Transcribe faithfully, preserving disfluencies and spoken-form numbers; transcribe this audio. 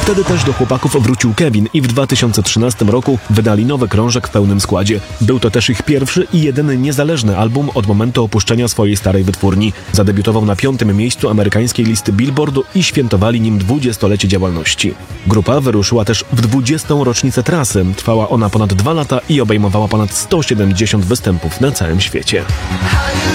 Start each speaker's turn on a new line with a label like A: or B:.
A: Wtedy też do chłopaków wrócił Kevin i w dwa tysiące trzynastym roku wydali nowy krążek w pełnym składzie. Był to też ich pierwszy i jedyny niezależny album od momentu opuszczenia swojej starej wytwórni. Zadebiutował na piątym miejscu amerykańskiej listy Billboardu i świętowali nim dwudziestolecie działalności. Grupa wyruszyła też w dwudziestą rocznicę trasy. Trwała ona ponad dwa lata i obejmowała ponad sto siedemdziesiąt występów na całym świecie.